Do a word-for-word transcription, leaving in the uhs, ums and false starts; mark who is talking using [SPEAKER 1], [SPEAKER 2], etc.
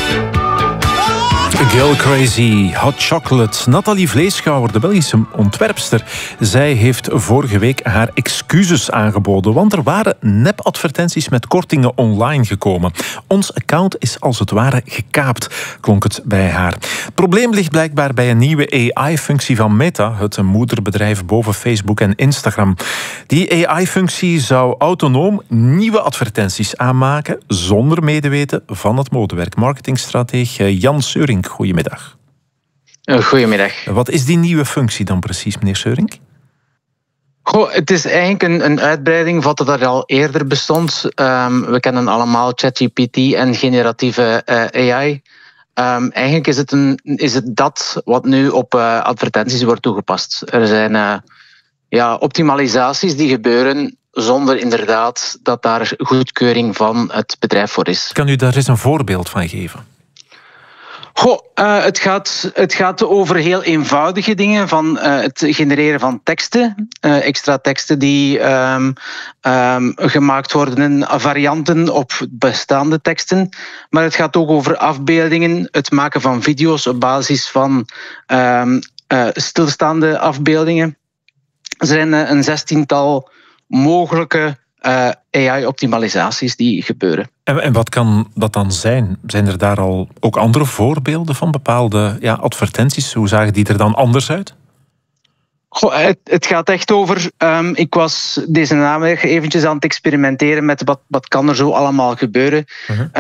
[SPEAKER 1] Girl Crazy, Hot Chocolate. Nathalie Vleeschouwer, de Belgische ontwerpster, zij heeft vorige week haar excuses aangeboden, want er waren nepadvertenties met kortingen online gekomen. Ons account is als het ware gekaapt, klonk het bij haar. Het probleem ligt blijkbaar bij een nieuwe A I-functie van Meta, het moederbedrijf boven Facebook en Instagram. Die A I-functie zou autonoom nieuwe advertenties aanmaken, zonder medeweten van het modewerk. Marketingstratege Jan Seurink, goedemiddag.
[SPEAKER 2] Goedemiddag.
[SPEAKER 1] Wat is die nieuwe functie dan precies, meneer Seurink?
[SPEAKER 2] Goh, het is eigenlijk een, een uitbreiding van wat er al eerder bestond. Um, we kennen allemaal ChatGPT en generatieve uh, A I. Um, eigenlijk is het, een, is het dat wat nu op uh, advertenties wordt toegepast. Er zijn uh, ja, optimalisaties die gebeuren zonder inderdaad dat daar goedkeuring van het bedrijf voor is.
[SPEAKER 1] Kan u daar eens een voorbeeld van geven?
[SPEAKER 2] Goh, uh, het, gaat, het gaat over heel eenvoudige dingen, van uh, het genereren van teksten, uh, extra teksten die um, um, gemaakt worden in varianten op bestaande teksten. Maar het gaat ook over afbeeldingen, het maken van video's op basis van um, uh, stilstaande afbeeldingen. Er zijn uh, een zestiental mogelijke Uh, A I-optimalisaties die gebeuren.
[SPEAKER 1] En, en wat kan dat dan zijn? Zijn er daar al ook andere voorbeelden van bepaalde ja, advertenties? Hoe zagen die er dan anders uit?
[SPEAKER 2] Goh, het, het gaat echt over... Um, ik was deze namiddag eventjes aan het experimenteren met wat, wat kan er zo allemaal gebeuren. Uh-huh.